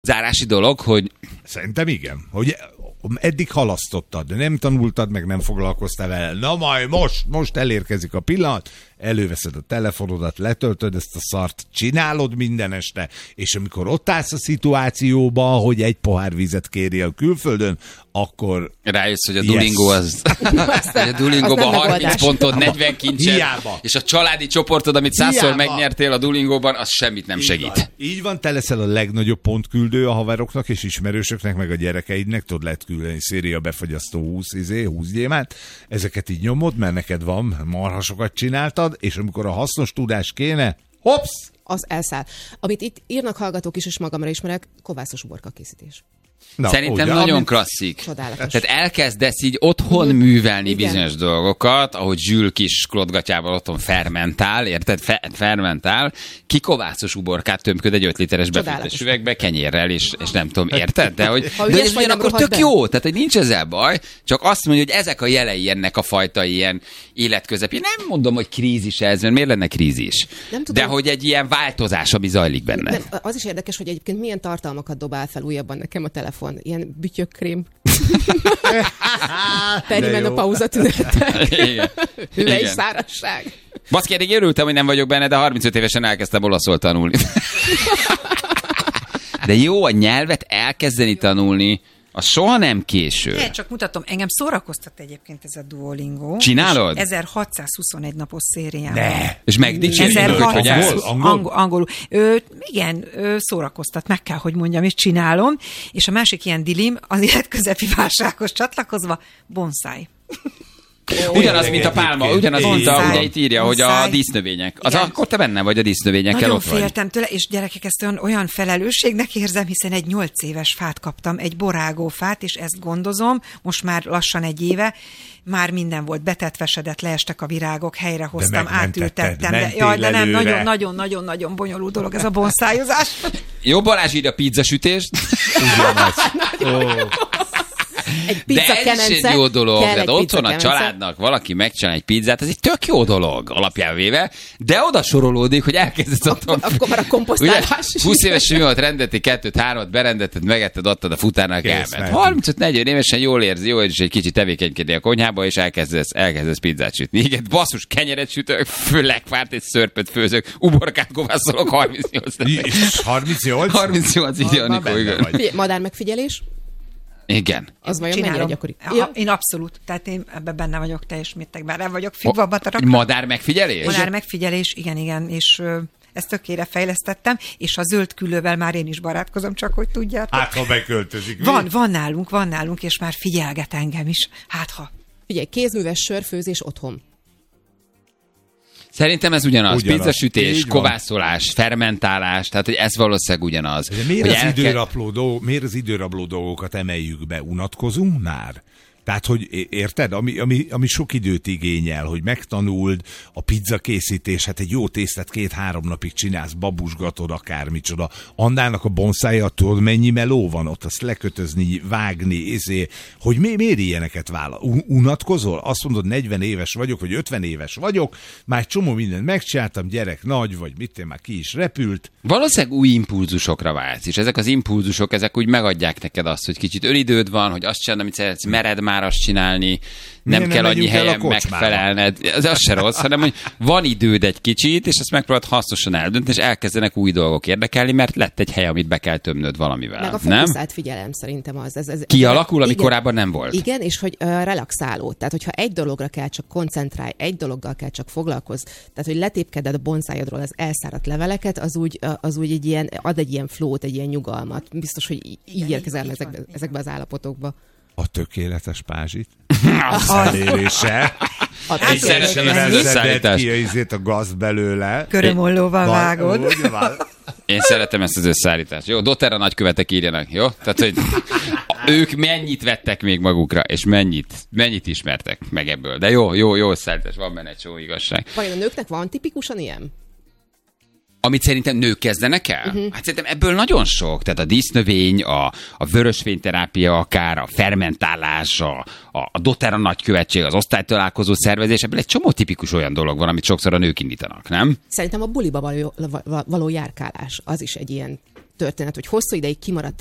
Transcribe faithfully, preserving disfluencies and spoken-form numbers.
zárási dolog, hogy... Szerintem igen. Hogy eddig halasztottad, de nem tanultad, meg nem foglalkoztál vele. Na majd most, most elérkezik a pillanat, előveszed a telefonodat, letöltöd ezt a szart, csinálod minden este, és amikor ott állsz a szituációba, hogy egy pohár vizet kérje a külföldön, akkor... Rájössz, hogy a Duolingo az... a Duolingóban harminc pontod, negyven kincsed, Hiába. és a családi csoportod, amit százszor megnyertél a Duolingóban, az semmit nem Így segít. van. Így van, te leszel a legnagyobb pontküldő a haveroknak és ismerősöknek, meg a gyerekeidnek, tudod, lehet küldeni széria befagyasztó húsz izé, húsz gyémánt, ezeket így nyomod, mert neked van, marhasokat csináltad, és amikor a hasznos tudás kéne, hopsz! Az elszáll. Amit itt írnak hallgatók is, és magamra ismerek, kovászos uborka készítés. Na, Szerintem ugye, nagyon amit... klasszik. Csodálatos. Tehát elkezdesz így otthon mm-hmm. művelni Igen. bizonyos dolgokat, ahogy Zsül kis klotgatyával otthon fermentál, érted? Fe- fermentál, kikovászos uborkát tömköd egy öt literes befőttes üvegbe, kenyérrel, és, és nem tudom, érted? De, hogy, de ez ugyanakkor tök be. jó, tehát hogy nincs ezzel baj, csak azt mondja, hogy ezek a jelei ennek a fajta ilyen életközepén. Nem mondom, hogy krízis ez, mert miért lenne krízis? De hogy egy ilyen változás, ami zajlik benne. Nem, az is érdekes, hogy egyébként milyen tartalmakat dobál fel újabban nekem a telefon. Ilyen bütyökkrém. Perimenopauza tünete. Hüvely szárazság. Baszki, eddig örültem, hogy nem vagyok benne, de harmincöt évesen elkezdtem olaszul tanulni. De jó, a nyelvet elkezdeni tanulni, az soha nem késő. Ne, csak mutatom, engem szórakoztat egyébként ez a Duolingo. Csinálod? ezerhatszázhuszonegy napos szérián. Ne. És megdicsérjük, hogy angol, angol, angolul. Ö, igen, ö, szórakoztat, meg kell, hogy mondjam, és csinálom. És a másik ilyen dilim, az életközepi válsághoz csatlakozva, bonsai. Ugyanaz, mint a pálma, ugyanaz, mint a, ugye itt írja, hogy a dísznövények. Az Igen. Akkor te benne vagy a dísznövényekkel, Nagyon ott vagy. féltem tőle, és gyerekek, ezt olyan, olyan felelősségnek érzem, hiszen egy nyolc éves fát kaptam, egy borágófát, és ezt gondozom, most már lassan egy éve, már minden volt, betetvesedett, leestek a virágok, helyrehoztam, átültettem. De, jaj, de nem, nagyon-nagyon-nagyon bonyolult dolog ez a bonszájozás. Jó, Balázs írja pizzasütést. Ugyanaz. Oh. Egy de ez is egy jó dolog, de otthon a családnak valaki megcsinál egy pizzát, ez egy tök jó dolog alapján véve, de oda sorolódik, hogy elkezdesz otthon. Akkor, akkor már a komposztálás. húsz évesen mi volt, rendelti kettőt, hármat, berendelted, megetted, adtad a futárnak, elment. harmincöt-negyven évesen jól érzi, jó, és egy kicsit tevékenykedni a konyhába, és elkezdesz, elkezdesz pizzát sütni. Igen, basszus, kenyeret sütök, főlegfárt, egy szörpöt főzök, uborkát kovászolok, harmincnyolc. harmincnyolc? harmincnyolc, ide, Anikó, igen. Madár megfigyelés? Igen. Az vajon mennyire gyakori? Ja. Én abszolút, tehát én ebben benne vagyok teljes mértékben. Nem vagyok függve a batarakra. Madár megfigyelés? Madár megfigyelés, igen, igen, és ö, ezt tökére fejlesztettem, és a zöld küllővel már én is barátkozom, csak hogy tudjátok. Hát, ha beköltözik. Van, van nálunk, van nálunk, és már figyelget engem is. Hát, ha. Figyelj, kézműves sörfőzés otthon. Szerintem ez ugyanaz. ugyanaz. Pizzasütés, kovászolás, fermentálás, tehát hogy ez valószínűleg ugyanaz. De miért, az elke... időrapló dolg, miért az időrabló dolgokat emeljük be? Unatkozunk már? Tehát, hogy érted, ami, ami, ami sok időt igényel, hogy megtanuld a pizza készítés, hát egy jó tésztát két-három napig csinálsz, babusgatod, akármicsoda. Annának a bonszája, tudod, mennyi meló van ott, azt lekötözni, vágni, ezért, hogy mi, miért ilyeneket vállal? Unatkozol? Azt mondod, negyven éves vagyok, vagy ötven éves vagyok, már egy csomó mindent megcsináltam, gyerek nagy, vagy mit én már ki is repült. Valószínűleg új impulzusokra válsz, és ezek az impulzusok, ezek úgy megadják neked azt, hogy kicsit önidőd van, hogy azt csinálod, amit szeretsz, mered már azt csinálni, nem Milyen kell annyi helyen megfelelned. Ez az se rossz, hanem hogy van időd egy kicsit, és ezt megpróbálod hasznosan eldönteni, és elkezdenek új dolgok érdekelni, mert lett egy hely, amit be kell tömnöd valamivel. Meg a fókuszált figyelem szerintem az. Ez, ez, Kialakul, ami igen, korábban nem volt. Igen, és hogy uh, relaxáló. Tehát, hogyha egy dologra kell csak koncentrálj, egy dologgal kell csak foglalkozz, tehát, hogy letépkeded a bonszájodról az elszáradt leveleket, az úgy, uh, az úgy egy ilyen, ad egy ilyen flót, egy ilyen nyugalmat. Biztos, hogy így érkezel ezekbe, ezekbe az állapotokba. A tökéletes pázsit. Az elérése. Én szeretem ezt az összeállítást. Ki a gaz belőle. Körömollóval vágod. Én szeretem ezt az összeállítást. Jó, Doterra nagykövetek írjanak, jó? Tehát, hogy ők mennyit vettek még magukra, és mennyit, mennyit ismertek meg ebből. De jó, jó, jó összeállítás, van benne egy csomó igazság. Vajon a nőknek van tipikusan ilyen? Amit szerintem nők kezdenek el? Uh-huh. Hát szerintem ebből nagyon sok. Tehát a dísznövény, a, a vörösfényterápia, akár a fermentálás, a, a, a doTERRA nagykövetség, az osztálytalálkozó szervezés, ebből egy csomó tipikus olyan dolog van, amit sokszor a nők indítanak, nem? Szerintem a buliba való, való járkálás, az is egy ilyen történet, hogy hosszú ideig kimaradt